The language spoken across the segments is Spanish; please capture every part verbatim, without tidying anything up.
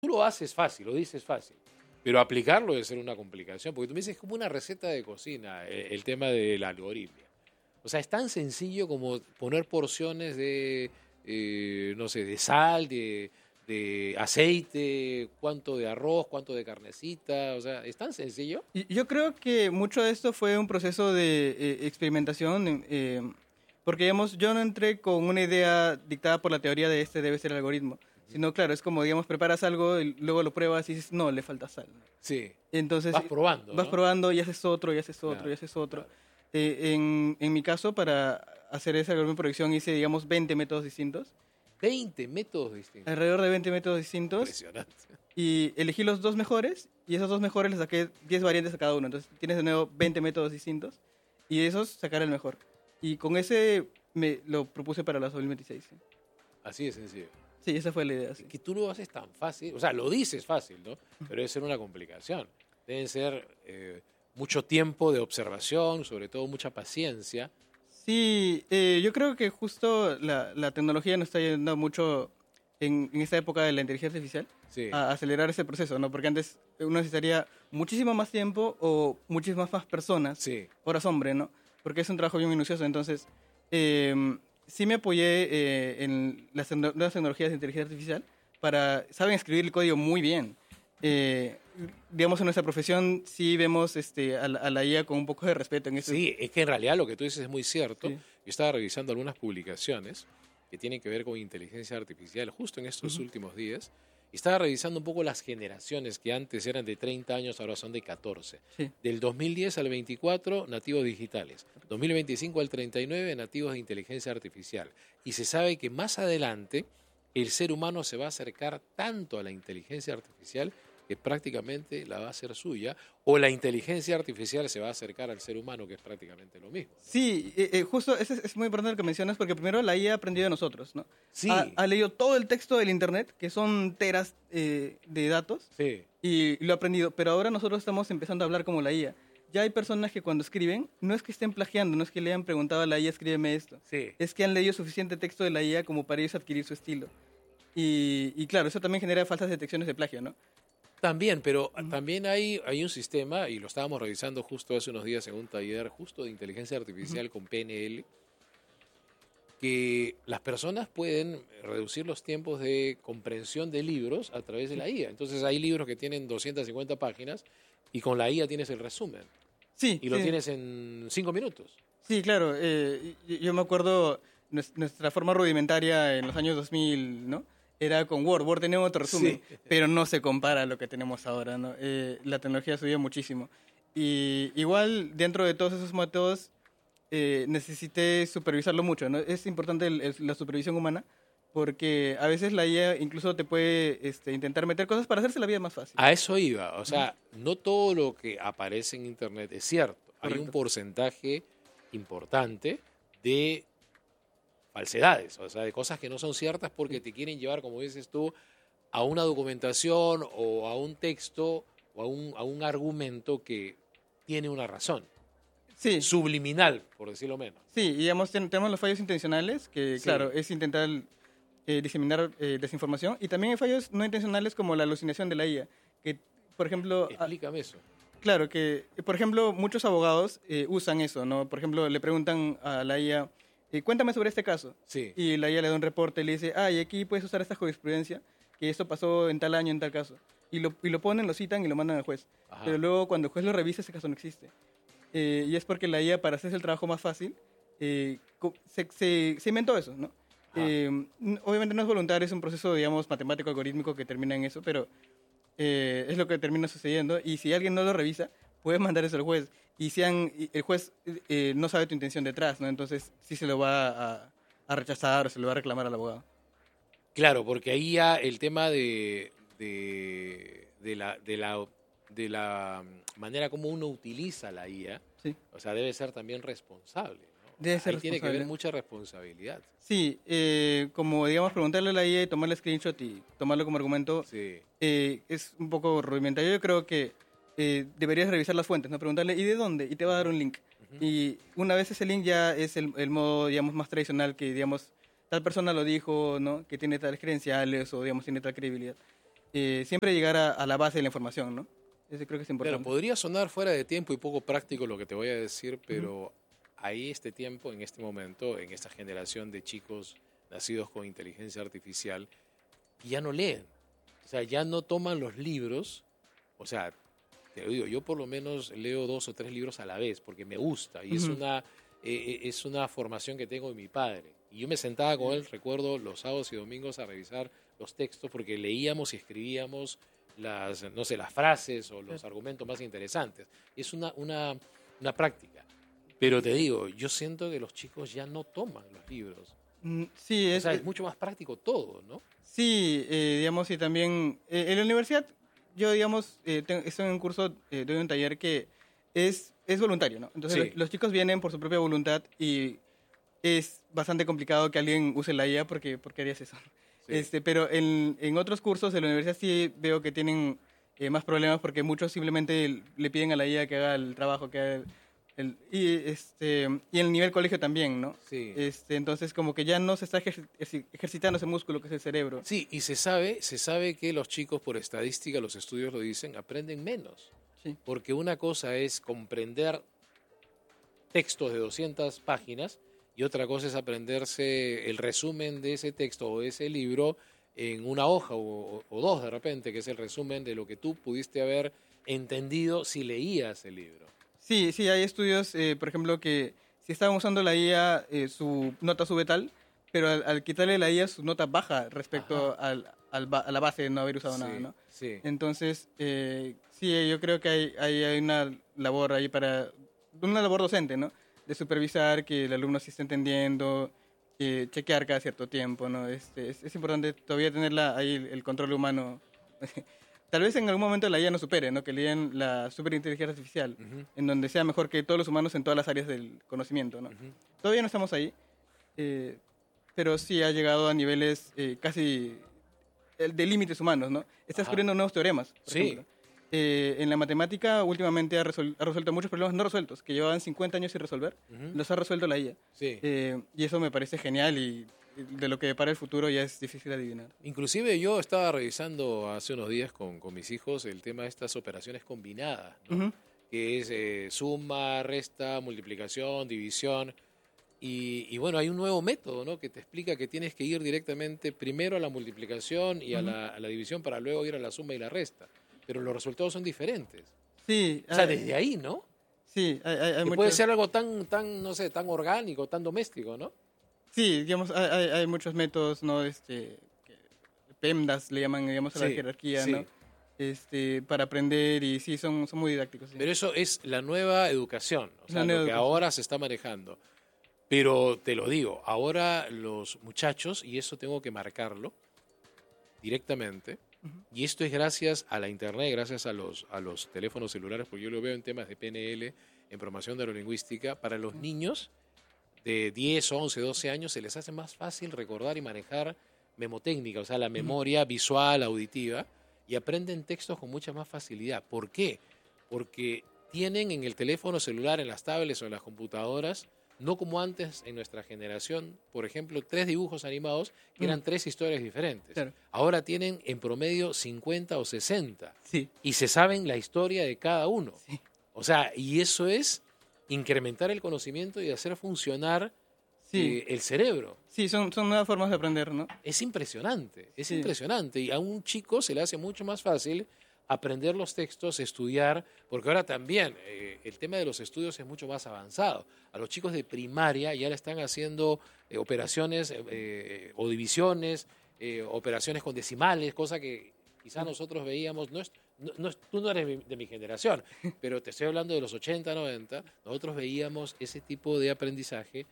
tú lo haces fácil, lo dices fácil, pero aplicarlo debe ser una complicación, porque tú me dices como una receta de cocina, el, el tema del algoritmo. O sea, es tan sencillo como poner porciones de, eh, no sé, de sal, de, de aceite, cuánto de arroz, cuánto de carnecita, o sea, es tan sencillo. Y yo creo que mucho de esto fue un proceso de eh, experimentación, eh, porque digamos, yo no entré con una idea dictada por la teoría de este debe ser el algoritmo, sino claro, es como, digamos, preparas algo y luego lo pruebas y dices, no, le falta sal, ¿no? Sí, Entonces, vas probando, vas ¿no? probando y haces otro, y haces otro, Claro, y haces otro. claro. Eh, en, en mi caso, para hacer ese algoritmo de producción hice, digamos, veinte métodos distintos, veinte métodos distintos. alrededor de veinte métodos distintos, Impresionante. y elegí los dos mejores, y esos dos mejores les saqué diez variantes a cada uno. Entonces tienes de nuevo veinte métodos distintos, y de esos sacar el mejor. Y con ese me lo propuse para la dos mil veintiséis. Sí, Así de sencillo. sí, esa fue la idea, sí. Que tú lo haces tan fácil, o sea, lo dices fácil, ¿no? Pero debe ser una complicación. Deben ser eh, mucho tiempo de observación, sobre todo mucha paciencia. Sí, eh, yo creo que justo la, la tecnología nos está ayudando mucho en, en esta época de la inteligencia artificial Sí, a acelerar ese proceso, ¿no? Porque antes uno necesitaría muchísimo más tiempo o muchísimas más personas, sí. horas hombre, ¿no? Porque es un trabajo bien minucioso. Entonces, eh, sí me apoyé eh, en las tecno- nuevas tecnologías de inteligencia artificial para, saben escribir el código muy bien. Eh, digamos, en nuestra profesión sí vemos este, a, la, a la I A con un poco de respeto en eso. Sí, es que en realidad lo que tú dices es muy cierto. Sí. Yo estaba revisando algunas publicaciones que tienen que ver con inteligencia artificial justo en estos Ujú. últimos días. Y estaba revisando un poco las generaciones que antes eran de treinta años, ahora son de catorce. Sí. Del dos mil diez al veinticuatro, nativos digitales. dos mil veinticinco al treinta y nueve, nativos de inteligencia artificial. Y se sabe que más adelante el ser humano se va a acercar tanto a la inteligencia artificial que prácticamente la va a hacer suya, o la inteligencia artificial se va a acercar al ser humano, que es prácticamente lo mismo. Sí, eh, eh, justo eso es, es muy importante lo que mencionas, porque primero la I A ha aprendido de nosotros, ¿no? Sí, Ha, ha leído todo el texto del Internet, que son teras eh, de datos, sí, y lo ha aprendido, pero ahora nosotros estamos empezando a hablar como la I A. Ya hay personas que cuando escriben, no es que estén plagiando, no es que le hayan preguntado a la I A, escríbeme esto, sí. es que han leído suficiente texto de la I A como para ellos adquirir su estilo. Y, y claro, eso también genera falsas detecciones de plagio, ¿no? También, pero también hay, hay un sistema, y lo estábamos revisando justo hace unos días en un taller justo de inteligencia artificial con P N L, que las personas pueden reducir los tiempos de comprensión de libros a través de la I A. Entonces hay libros que tienen doscientas cincuenta páginas y con la I A tienes el resumen Sí, y lo sí. tienes en cinco minutos. Sí, claro. Eh, y- yo me acuerdo, nues- nuestra forma rudimentaria en los años dos mil, ¿no? Era con Word. Word tenía otro resumen, Sí. pero no se compara a lo que tenemos ahora, ¿no? Eh, la tecnología subió muchísimo. Y igual, dentro de todos esos métodos, eh, necesité supervisarlo mucho, ¿no? Es importante el- el- la supervisión humana, porque a veces la I A incluso te puede este, intentar meter cosas para hacerse la vida más fácil. A eso iba. O sea, no todo lo que aparece en Internet es cierto. Hay un Correcto. porcentaje importante de falsedades, o sea, de cosas que no son ciertas porque te quieren llevar, como dices tú, a una documentación o a un texto o a un, a un argumento que tiene una razón, Sí, subliminal, por decirlo menos. sí, y digamos, ten- tenemos los fallos intencionales, que Sí. claro, es intentar eh, diseminar eh, desinformación, y también hay fallos no intencionales como la alucinación de la I A, que, por ejemplo, a- Explícame eso. claro, que, por ejemplo, muchos abogados eh, usan eso, ¿no? Por ejemplo, le preguntan a la I A, eh, cuéntame sobre este caso, Sí, y la I A le da un reporte y le dice, ah, y aquí puedes usar esta jurisprudencia, que esto pasó en tal año, en tal caso, y lo, y lo ponen, lo citan y lo mandan al juez, ajá. pero luego cuando el juez lo revisa, ese caso no existe. Eh, y es porque la I A, para hacerse el trabajo más fácil, eh, co- se, se, se inventó eso, ¿no? Ajá. Eh, n- obviamente no es voluntario, es un proceso, digamos, matemático, algorítmico que termina en eso, pero eh, es lo que termina sucediendo. Y si alguien no lo revisa, puedes mandar eso al juez. Y si han- y el juez eh, no sabe tu intención detrás, ¿no? Entonces sí se lo va a, a rechazar o se lo va a reclamar al abogado. Claro, porque ahí ya el tema de, de, de la, de, la, de la manera como uno utiliza la I A, Sí, o sea, debe ser también responsable, ¿no? O debe sea, ser ahí tiene que haber responsable. mucha responsabilidad. Sí, eh, como digamos preguntarle a la I A y tomarle screenshot y tomarlo como argumento Sí, eh, es un poco rudimentario. Yo creo que eh, deberías revisar las fuentes, ¿no? Preguntarle, ¿y de dónde? Y te va a dar un link. ujú, Y una vez ese link ya es el, el modo, digamos, más tradicional que, digamos, tal persona lo dijo, ¿no? Que tiene tales credenciales o, digamos, tiene tal credibilidad. eh, siempre llegar a, a la base de la información, ¿no? Eso creo que es importante. Bueno, podría sonar fuera de tiempo y poco práctico lo que te voy a decir, pero uh-huh. ahí este tiempo, en este momento, en esta generación de chicos nacidos con inteligencia artificial, ya no leen. O sea, ya no toman los libros. O sea, te lo digo, yo por lo menos leo dos o tres libros a la vez porque me gusta y uh-huh. es una eh, es una formación que tengo de mi padre. Y yo me sentaba con él, recuerdo, los sábados y domingos a revisar los textos porque leíamos y escribíamos las, no sé, las frases o los argumentos más interesantes. Es una, una, una práctica. Pero te digo, yo siento que los chicos ya no toman los libros. Mm, sí, es, o sea, es mucho más práctico todo, ¿no? Sí, eh, digamos, y también eh, en la universidad, yo, digamos, eh, tengo, estoy en un curso, eh, doy un taller que es, es voluntario, ¿no? Entonces sí. los, los chicos vienen por su propia voluntad y es bastante complicado que alguien use la I A porque, porque harías eso. Sí. Este, pero en, en otros cursos de la universidad sí veo que tienen eh, más problemas porque muchos simplemente le piden a la I A que haga el trabajo, que haga el, el, y, este, y en el nivel colegio también, ¿no? Sí. Este, entonces como que ya no se está ejer- ejercitando ese músculo que es el cerebro. Sí, y se sabe, se sabe que los chicos, por estadística, los estudios lo dicen, aprenden menos. Sí. Porque una cosa es comprender textos de doscientas páginas y otra cosa es aprenderse el resumen de ese texto o de ese libro en una hoja o, o dos de repente, que es el resumen de lo que tú pudiste haber entendido si leías el libro. Sí, sí, hay estudios, eh, por ejemplo, que si estaban usando la I A, eh, su nota sube tal, pero al, al quitarle la I A, su nota baja respecto al, al, a la base de no haber usado sí, nada, ¿no? Sí. Entonces, eh, sí, yo creo que hay, hay, hay una labor ahí para, una labor docente, ¿no? De supervisar que el alumno sí esté entendiendo, eh, chequear cada cierto tiempo, ¿no? Este, es, es importante todavía tener la, ahí el, el control humano. Tal vez en algún momento la I A no supere, ¿no? Que le den la superinteligencia artificial, uh-huh. en donde sea mejor que todos los humanos en todas las áreas del conocimiento, ¿no? Uh-huh. Todavía no estamos ahí, eh, pero sí ha llegado a niveles eh, casi de límites humanos, ¿no? Está descubriendo nuevos teoremas, por sí. ejemplo. Eh, en la matemática últimamente ha, resol- ha resuelto muchos problemas no resueltos, que llevaban cincuenta años sin resolver, uh-huh. los ha resuelto la I A. Sí. Eh, y eso me parece genial y de lo que depara el futuro ya es difícil adivinar. Inclusive yo estaba revisando hace unos días con, con mis hijos el tema de estas operaciones combinadas, ¿no? Uh-huh. Que es eh, suma, resta, multiplicación, división. Y, y bueno, hay un nuevo método, ¿no? Que te explica que tienes que ir directamente primero a la multiplicación y uh-huh. a, la, a la división para luego ir a la suma y la resta. Pero los resultados son diferentes. Sí. O sea, hay, desde ahí, ¿no? Sí. Hay, hay, hay muchos... Puede ser algo tan, tan, no sé, tan orgánico, tan doméstico, ¿no? Sí, digamos, hay, hay muchos métodos, ¿no? Este, PEMDAS le llaman, digamos, a la sí, jerarquía, sí. ¿no? Este, para aprender y sí, son, son muy didácticos. Sí. Pero eso es la nueva educación, o sea, lo que educación. ahora se está manejando. Pero te lo digo, ahora los muchachos, y eso tengo que marcarlo directamente, uh-huh. y esto es gracias a la internet, gracias a los, a los teléfonos celulares, porque yo lo veo en temas de P N L, en programación neurolingüística, para los uh-huh. niños de diez, once, doce años se les hace más fácil recordar y manejar memotécnica, o sea, la memoria uh-huh. visual, auditiva, y aprenden textos con mucha más facilidad. ¿Por qué? Porque tienen en el teléfono celular, en las tablets o en las computadoras, no como antes en nuestra generación, por ejemplo, tres dibujos animados que eran mm. tres historias diferentes. Claro. Ahora tienen en promedio cincuenta o sesenta. Sí. Y se saben la historia de cada uno. Sí. O sea, y eso es incrementar el conocimiento y hacer funcionar sí. eh, el cerebro. Sí, son, son nuevas formas de aprender, ¿no? Es impresionante, es sí. impresionante. Y a un chico se le hace mucho más fácil aprender los textos, estudiar, porque ahora también eh, el tema de los estudios es mucho más avanzado. A los chicos de primaria ya le están haciendo eh, operaciones eh, o divisiones, eh, operaciones con decimales, cosa que quizás nosotros veíamos, no es, no, no, tú no eres de mi generación, pero te estoy hablando de los ochenta, noventa, nosotros veíamos ese tipo de aprendizaje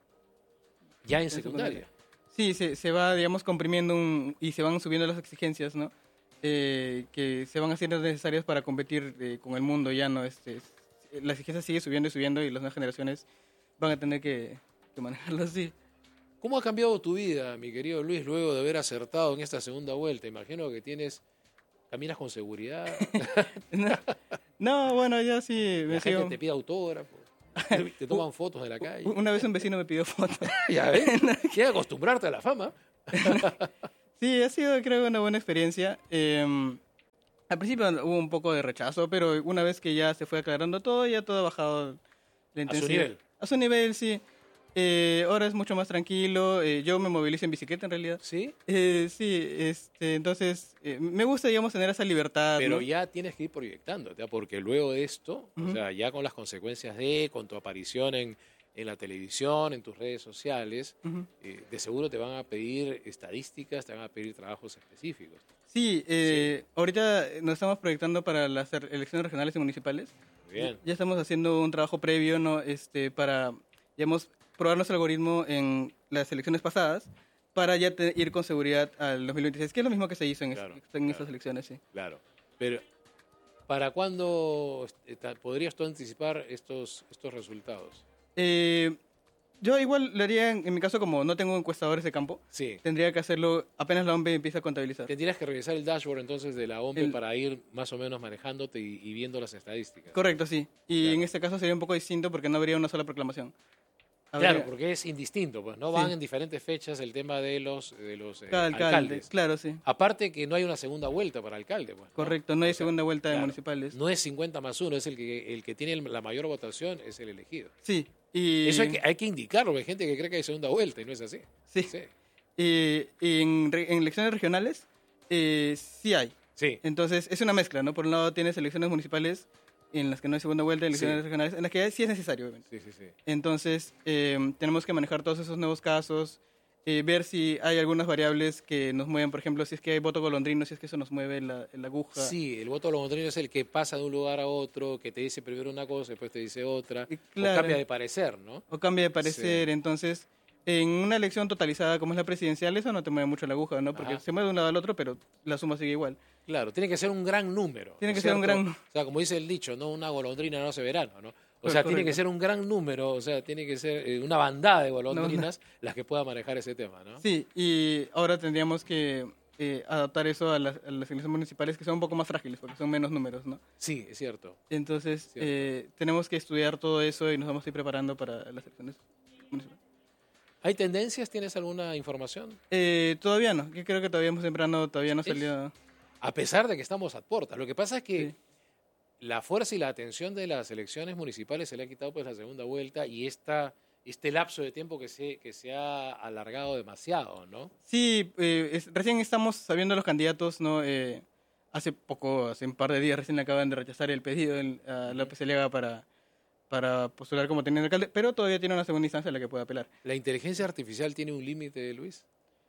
ya en secundaria. Sí, se, se va, digamos, comprimiendo un, y se van subiendo las exigencias, ¿no? Eh, que se van haciendo necesarias para competir eh, con el mundo ya, ¿no? Este, la exigencia sigue subiendo y subiendo y las nuevas generaciones van a tener que, que manejarlo así. ¿Cómo ha cambiado tu vida, mi querido Luis, luego de haber acertado en esta segunda vuelta? Imagino que tienes, caminas con seguridad. no, no, bueno, yo sí me La sigo... gente te pide autógrafos, te, te toman fotos de la calle. Una vez un vecino me pidió fotos. Ya ves, quieres acostumbrarte a la fama. Sí, ha sido, creo, una buena experiencia. Eh, al principio hubo un poco de rechazo, pero una vez que ya se fue aclarando todo, ya todo ha bajado la A su intensidad. nivel. A su nivel, sí. Eh, ahora es mucho más tranquilo. Eh, yo me movilizo en bicicleta, en realidad. ¿Sí? Eh, sí, este, entonces eh, me gusta, digamos, tener esa libertad, Pero ¿no? ya tienes que ir proyectándote, ¿ah? Porque luego de esto, o Ujú. sea, ya con las consecuencias de, con tu aparición en, en la televisión, en tus redes sociales, Ujú. eh, de seguro te van a pedir estadísticas, te van a pedir trabajos específicos. Sí, eh, ahorita nos estamos proyectando para las er- elecciones regionales y municipales. Muy bien. Ya estamos haciendo un trabajo previo, ¿no? Este, para, digamos, probar nuestro algoritmo en las elecciones pasadas para ya te- ir con seguridad al dos mil veintiséis, que es lo mismo que se hizo en, es- Claro, en claro. estas elecciones, sí. Claro. Pero, ¿para cuándo eh, ta- podrías tú anticipar estos, estos resultados? Eh, yo igual lo haría, en, en mi caso, como no tengo encuestadores de campo, Sí. tendría que hacerlo apenas la O M B empieza a contabilizar. Tendrías que revisar el dashboard entonces de la O M P El- para ir más o menos manejándote y, y viendo las estadísticas. Correcto, sí. Y Claro. en este caso sería un poco distinto porque no habría una sola proclamación. Claro, Habría porque es indistinto, pues no Sí. van en diferentes fechas el tema de los, de los eh, cada alcalde. alcaldes. Claro, sí. Aparte que no hay una segunda vuelta para alcalde, pues. ¿no? Correcto, no hay O sea, segunda vuelta de claro, municipales. No es cincuenta más uno, es el que, el que tiene el- la mayor votación, es el elegido. Sí. Y, Eso hay que, hay que indicarlo, porque hay gente que cree que hay segunda vuelta y no es así. Sí. Sí. y- y en, re- en elecciones regionales eh, sí hay. Sí. Entonces es una mezcla, ¿no? Por un lado tienes elecciones municipales en las que no hay segunda vuelta, elecciones Sí. regionales en las que sí es necesario, obviamente. Sí, sí, sí. Entonces, eh, tenemos que manejar todos esos nuevos casos, eh, ver si hay algunas variables que nos mueven, por ejemplo, si es que hay voto golondrino, si es que eso nos mueve la, la aguja. Sí, el voto golondrino es el que pasa de un lugar a otro, que te dice primero una cosa, después te dice otra, Y o claro. cambia de parecer, ¿no? O cambia de parecer. Entonces, en una elección totalizada como es la presidencial, eso no te mueve mucho la aguja, ¿no? Porque Ajá. se mueve de un lado al otro, pero la suma sigue igual. Claro, tiene que ser un gran número. Tiene ¿no que es ser un cierto? gran- O sea, como dice el dicho, no una golondrina no hace verano, ¿no? O Pues, sea, tiene correcto. que ser un gran número, o sea, tiene que ser eh, una bandada de golondrinas las que puedan manejar ese tema, ¿no? Sí, y ahora tendríamos que eh, adaptar eso a las, a las elecciones municipales que son un poco más frágiles, porque son menos números, ¿no? Sí, es cierto. Entonces, Cierto. eh, tenemos que estudiar todo eso y nos vamos a ir preparando para las elecciones municipales. ¿Hay tendencias? ¿Tienes alguna información? Eh, todavía no, yo creo que todavía muy temprano, todavía no Es- salió. A pesar de que estamos a puertas. Lo que pasa es que Sí. la fuerza y la atención de las elecciones municipales se le ha quitado pues la segunda vuelta y esta, este lapso de tiempo que se, que se ha alargado demasiado, ¿no? Sí, eh, es- recién estamos sabiendo los candidatos, ¿no? Eh, hace poco, hace un par de días recién acaban de rechazar el pedido el- a López Aliaga para, para postular como teniente alcalde, pero todavía tiene una segunda instancia a la que puede apelar. ¿La inteligencia artificial tiene un límite, Luis?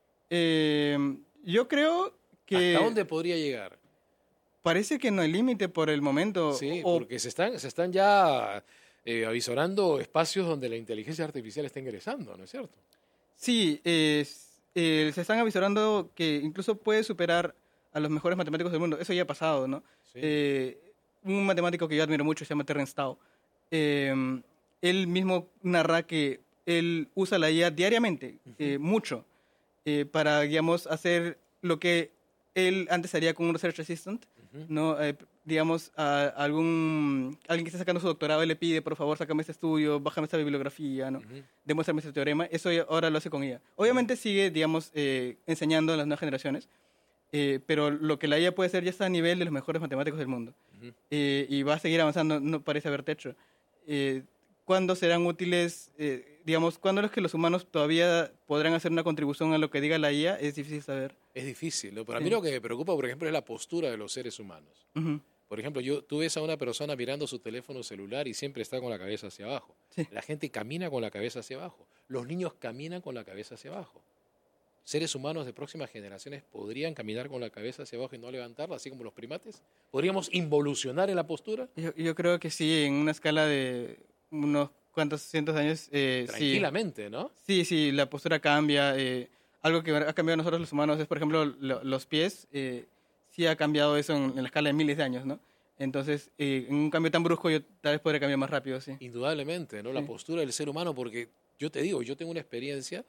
Eh, yo creo que ¿Hasta dónde podría llegar? parece que no hay límite por el momento. Sí, o- porque se están, se están ya eh, avisorando espacios donde la inteligencia artificial está ingresando, ¿no es cierto? Sí, es- eh, se están avisorando que incluso puede superar a los mejores matemáticos del mundo. Eso ya ha pasado, ¿no? Sí. Eh, un matemático que yo admiro mucho se llama Terence Tao. Eh, él mismo narra que él usa la I A diariamente, eh, mucho, eh, para, digamos, hacer lo que él antes haría con un Research Assistant, Ujú. ¿no? Eh, digamos, a algún alguien que esté sacando su doctorado y le pide, por favor, sácame este estudio, bájame esta bibliografía, ¿no? Ujú. Demuéstrame este teorema. Eso ya- ahora lo hace con I A. Obviamente sigue, digamos, eh, enseñando a las nuevas generaciones, eh, pero lo que la I A puede hacer ya está a nivel de los mejores matemáticos del mundo. Ujú. Eh, y va a seguir avanzando, no parece haber techo. Eh, ¿Cuándo serán útiles, eh, digamos, cuándo es que los humanos todavía podrán hacer una contribución a lo que diga la I A? Es difícil saber. Es difícil, ¿no? Pero a Sí. mí lo que me preocupa, por ejemplo, es la postura de los seres humanos. Ujú. Por ejemplo, yo, tú ves a una persona mirando su teléfono celular y siempre está con la cabeza hacia abajo. Sí. La gente camina con la cabeza hacia abajo. Los niños caminan con la cabeza hacia abajo. Seres humanos de próximas generaciones podrían caminar con la cabeza hacia abajo y no levantarla, así como los primates. ¿Podríamos involucionar en la postura? Yo, yo creo que sí, en una escala de unos cuantos cientos de años, eh, sí. Tranquilamente, ¿no? Sí, sí, la postura cambia. eh, algo que ha cambiado a nosotros los humanos es, por ejemplo, lo- los pies. Eh, sí ha cambiado eso en, en la escala de miles de años, ¿no? Entonces, eh, en un cambio tan brusco, yo tal vez podría cambiar más rápido, sí. Indudablemente, ¿no? La Sí. postura del ser humano, porque yo te digo, yo tengo una experiencia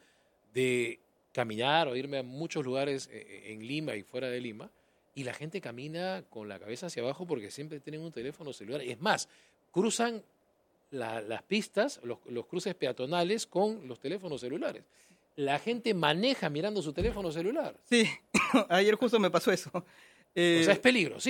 de caminar o irme a muchos lugares eh, en Lima y fuera de Lima, y la gente camina con la cabeza hacia abajo porque siempre tienen un teléfono celular. Es más, cruzan la- las pistas, los, los cruces peatonales con los teléfonos celulares. La gente maneja mirando su teléfono celular. Sí, Ayer justo me pasó eso. Eh, O sea, es peligroso.